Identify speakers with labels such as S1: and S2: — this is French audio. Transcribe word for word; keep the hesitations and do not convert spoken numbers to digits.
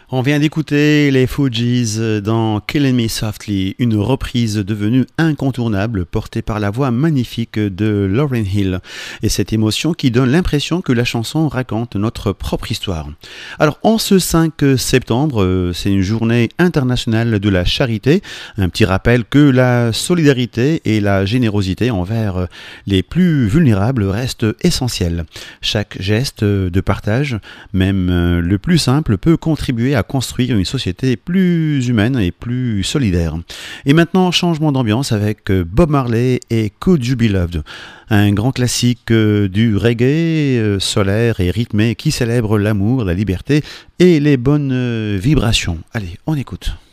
S1: On vient d'écouter les Fugees dans Killing Me Softly, une reprise devenue incontournable portée par la voix magnifique de Lauryn Hill et cette émotion qui donne l'impression que la chanson raconte notre propre histoire. Alors en ce cinq septembre, c'est une journée internationale de la charité, un petit rappel que la solidarité et la générosité envers les plus vulnérables restent essentielles. Chaque geste de partage, même le plus simple, peut contribuer à construire une société plus humaine et plus solidaire. Et maintenant, changement d'ambiance avec Bob Marley et Could You Be Loved, un grand classique du reggae solaire et rythmé qui célèbre l'amour, la liberté et les bonnes vibrations. Allez, on écoute.